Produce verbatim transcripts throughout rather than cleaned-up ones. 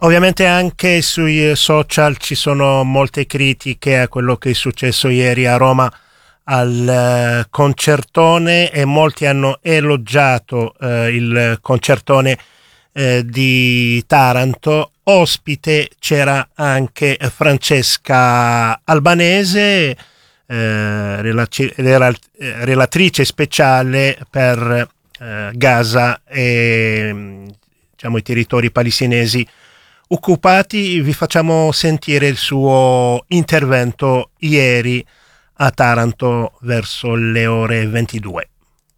Ovviamente anche sui social ci sono molte critiche a quello che è successo ieri a Roma al uh, concertone, e molti hanno elogiato uh, il concertone uh, di Taranto. Ospite c'era anche Francesca Albanese, uh, relaci- relatrice speciale per uh, Gaza e diciamo i territori palestinesi occupati. Vi facciamo sentire il suo intervento ieri a Taranto verso le ore ventidue.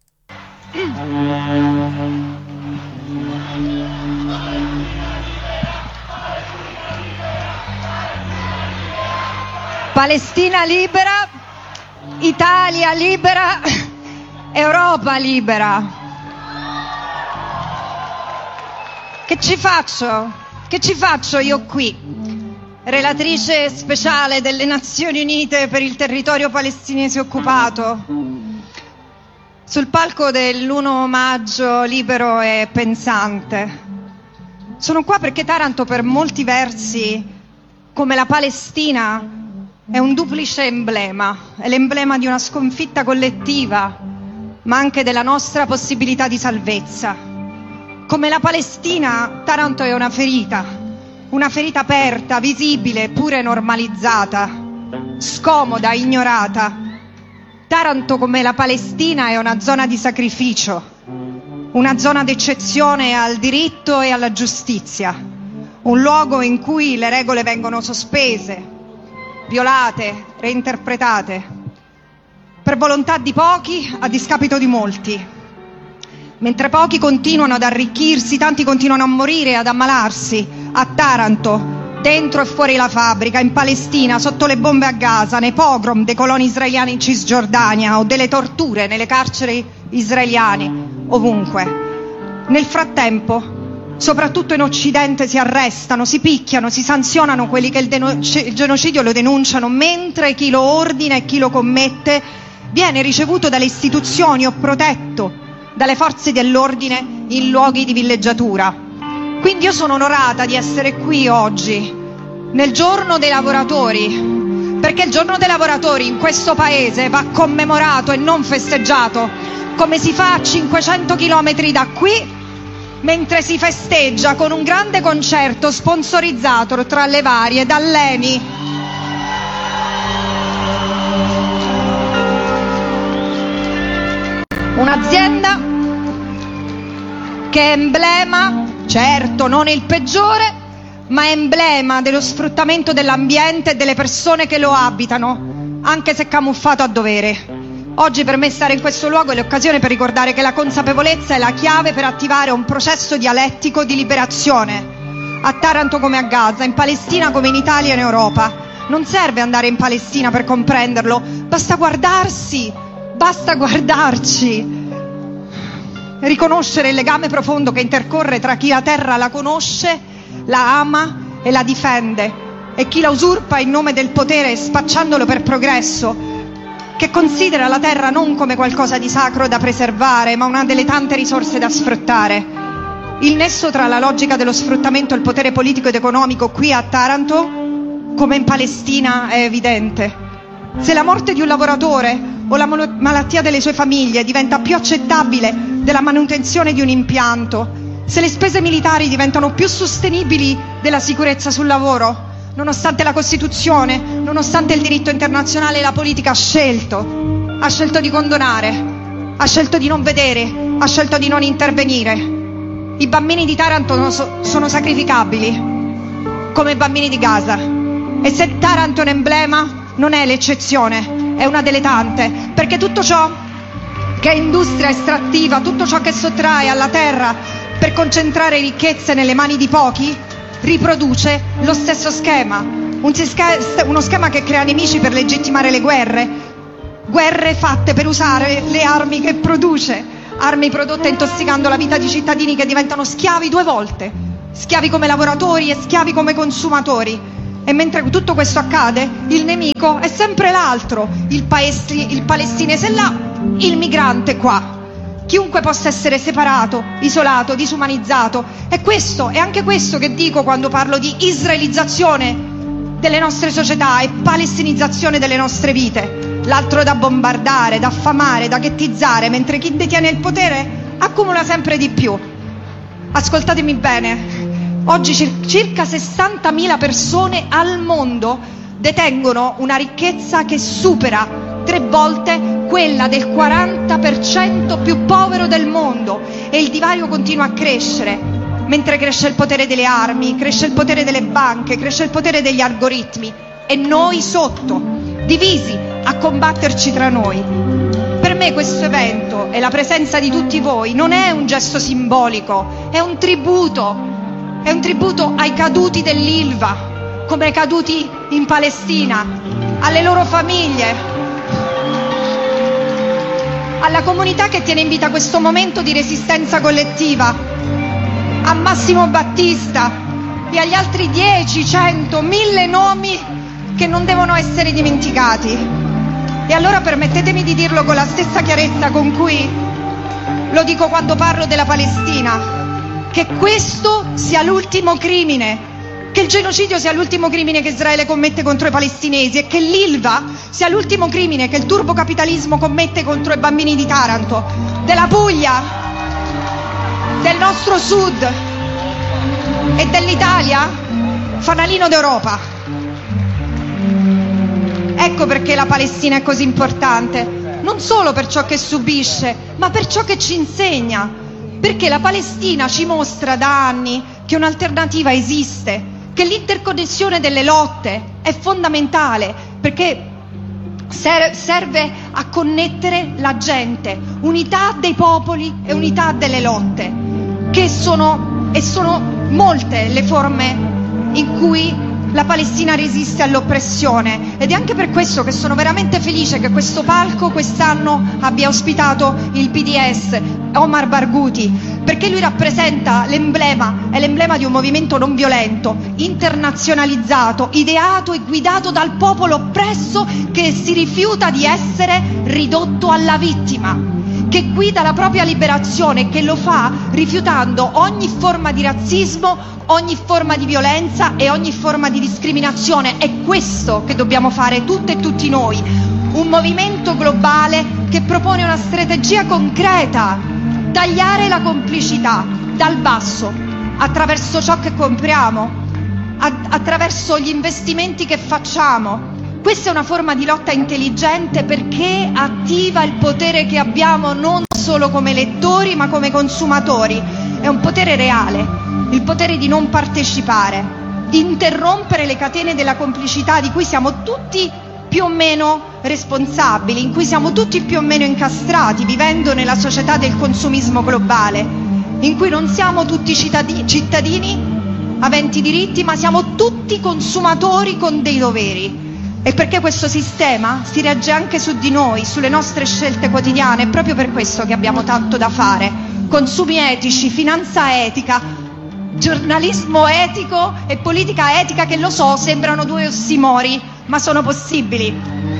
Palestina libera, Italia libera, Europa libera. Che ci faccio? Che ci faccio io qui, relatrice speciale delle Nazioni Unite per il territorio palestinese occupato, sul palco dell'primo maggio libero e pensante? Sono qua perché Taranto, per molti versi, come la Palestina, è un duplice emblema. È l'emblema di una sconfitta collettiva, ma anche della nostra possibilità di salvezza. Come la Palestina, Taranto è una ferita, una ferita aperta, visibile, eppure normalizzata, scomoda, ignorata. Taranto, come la Palestina, è una zona di sacrificio, una zona d'eccezione al diritto e alla giustizia, un luogo in cui le regole vengono sospese, violate, reinterpretate, per volontà di pochi a discapito di molti. Mentre pochi continuano ad arricchirsi, tanti continuano a morire, ad ammalarsi. A Taranto, dentro e fuori la fabbrica, in Palestina, sotto le bombe a Gaza, nei pogrom dei coloni israeliani in Cisgiordania o delle torture nelle carceri israeliane, ovunque. Nel frattempo, soprattutto in Occidente, si arrestano, si picchiano, si sanzionano quelli che il, deno- il genocidio lo denunciano, mentre chi lo ordina e chi lo commette viene ricevuto dalle istituzioni o protetto dalle forze dell'ordine in luoghi di villeggiatura. Quindi io sono onorata di essere qui oggi, nel giorno dei lavoratori, perché il giorno dei lavoratori in questo paese va commemorato e non festeggiato, come si fa a cinquecento chilometri da qui, mentre si festeggia con un grande concerto sponsorizzato tra le varie dall'Eni. Un'azienda che è emblema, certo non il peggiore, ma è emblema dello sfruttamento dell'ambiente e delle persone che lo abitano, anche se camuffato a dovere. Oggi per me stare in questo luogo è l'occasione per ricordare che la consapevolezza è la chiave per attivare un processo dialettico di liberazione. A Taranto come a Gaza, in Palestina come in Italia e in Europa. Non serve andare in Palestina per comprenderlo, basta guardarsi, basta guardarci. Riconoscere il legame profondo che intercorre tra chi la terra la conosce, la ama e la difende, e chi la usurpa in nome del potere spacciandolo per progresso, che considera la terra non come qualcosa di sacro da preservare, ma una delle tante risorse da sfruttare. Il nesso tra la logica dello sfruttamento e il potere politico ed economico qui a Taranto, come in Palestina, è evidente. Se la morte di un lavoratore o la malattia delle sue famiglie diventa più accettabile della manutenzione di un impianto, se le spese militari diventano più sostenibili della sicurezza sul lavoro, nonostante la Costituzione, nonostante il diritto internazionale, la politica ha scelto, ha scelto di condonare, ha scelto di non vedere, ha scelto di non intervenire. I bambini di Taranto sono sacrificabili, come i bambini di Gaza. E se Taranto è un emblema, non è l'eccezione, è una delle tante, perché tutto ciò che è industria estrattiva, tutto ciò che sottrae alla terra per concentrare ricchezze nelle mani di pochi, riproduce lo stesso schema, un sch- uno schema che crea nemici per legittimare le guerre, guerre fatte per usare le armi che produce, armi prodotte intossicando la vita di cittadini che diventano schiavi due volte, schiavi come lavoratori e schiavi come consumatori. E mentre tutto questo accade, il nemico è sempre l'altro, il, paesi- il palestinese là, il migrante qua. chiunque possa essere separato, isolato, disumanizzato. È questo, è anche questo che dico quando parlo di israelizzazione delle nostre società e palestinizzazione delle nostre vite. L'altro da bombardare, da affamare, da ghettizzare, mentre chi detiene il potere accumula sempre di più. Ascoltatemi bene, oggi cir- circa sessantamila persone al mondo detengono una ricchezza che supera tre volte quella del quaranta per cento più povero del mondo, e il divario continua a crescere, mentre cresce il potere delle armi, cresce il potere delle banche, cresce il potere degli algoritmi, e noi sotto, divisi a combatterci tra noi. Per me questo evento e la presenza di tutti voi non è un gesto simbolico, è un tributo, è un tributo ai caduti dell'Ilva, come ai caduti in Palestina, alle loro famiglie, alla comunità che tiene in vita questo momento di resistenza collettiva, a Massimo Battista e agli altri dieci, cento, mille nomi che non devono essere dimenticati. E allora permettetemi di dirlo con la stessa chiarezza con cui lo dico quando parlo della Palestina, che questo sia l'ultimo crimine, che il genocidio sia l'ultimo crimine che Israele commette contro i palestinesi, e che l'Ilva sia l'ultimo crimine che il turbocapitalismo commette contro i bambini di Taranto, della Puglia, del nostro sud e dell'Italia, fanalino d'Europa. Ecco perché la Palestina è così importante, non solo per ciò che subisce, ma per ciò che ci insegna, perché la Palestina ci mostra da anni che un'alternativa esiste, che l'interconnessione delle lotte è fondamentale, perché ser- serve a connettere la gente, unità dei popoli e unità delle lotte, che sono, e sono molte le forme in cui la Palestina resiste all'oppressione, ed è anche per questo che sono veramente felice che questo palco quest'anno abbia ospitato il P D S, Omar Barghouti, perché lui rappresenta l'emblema, è l'emblema di un movimento non violento, internazionalizzato, ideato e guidato dal popolo oppresso che si rifiuta di essere ridotto alla vittima, che guida la propria liberazione e che lo fa rifiutando ogni forma di razzismo, ogni forma di violenza e ogni forma di discriminazione. È questo che dobbiamo fare tutte e tutti noi, un movimento globale che propone una strategia concreta, tagliare la complicità dal basso, attraverso ciò che compriamo, attraverso gli investimenti che facciamo. Questa è una forma di lotta intelligente perché attiva il potere che abbiamo non solo come elettori ma come consumatori. È un potere reale, il potere di non partecipare, di interrompere le catene della complicità di cui siamo tutti più o meno responsabili, in cui siamo tutti più o meno incastrati, vivendo nella società del consumismo globale, in cui non siamo tutti cittadini, cittadini aventi diritti, ma siamo tutti consumatori con dei doveri. E perché questo sistema si regge anche su di noi, sulle nostre scelte quotidiane, è proprio per questo che abbiamo tanto da fare. Consumi etici, finanza etica, giornalismo etico e politica etica, che lo so, sembrano due ossimori, ma sono possibili.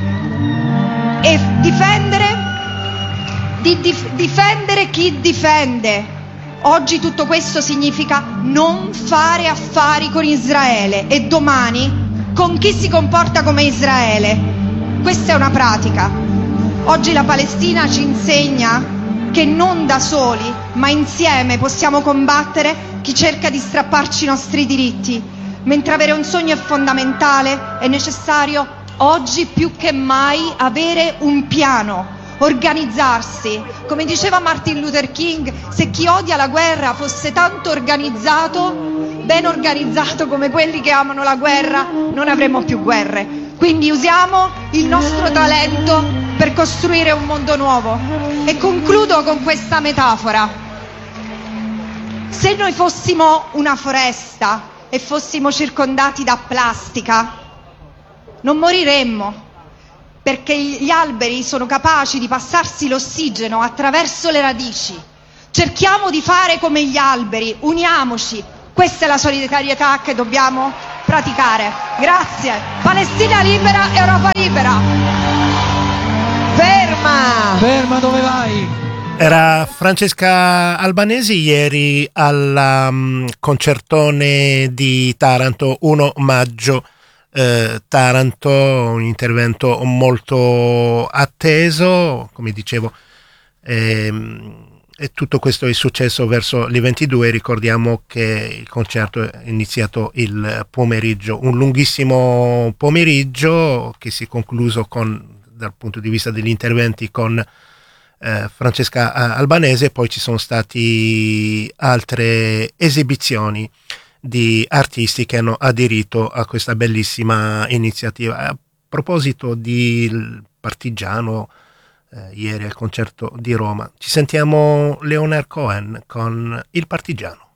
E difendere, di dif- difendere chi difende. Oggi tutto questo significa non fare affari con Israele e domani con chi si comporta come Israele. Questa è una pratica. Oggi la Palestina ci insegna che non da soli, ma insieme possiamo combattere chi cerca di strapparci i nostri diritti. Mentre avere un sogno è fondamentale, è necessario oggi più che mai avere un piano, organizzarsi. Come diceva Martin Luther King, se chi odia la guerra fosse tanto organizzato, ben organizzato come quelli che amano la guerra, non avremmo più guerre. Quindi usiamo il nostro talento per costruire un mondo nuovo. E concludo con questa metafora. Se noi fossimo una foresta e fossimo circondati da plastica, non moriremmo, perché gli alberi sono capaci di passarsi l'ossigeno attraverso le radici. Cerchiamo di fare come gli alberi, uniamoci. Questa è la solidarietà che dobbiamo praticare. Grazie. Palestina libera, Europa libera. Ferma! Ferma, dove vai? Era Francesca Albanesi ieri al um, concertone di Taranto, primo maggio, eh, Taranto, un intervento molto atteso, come dicevo, ehm, e tutto questo è successo verso le ventidue. Ricordiamo che il concerto è iniziato il pomeriggio, un lunghissimo pomeriggio che si è concluso con, dal punto di vista degli interventi, con eh, Francesca Albanese. Poi ci sono stati altre esibizioni di artisti che hanno aderito a questa bellissima iniziativa. A proposito di Partigiano, eh, ieri al concerto di Roma, ci sentiamo Leonard Cohen con Il Partigiano.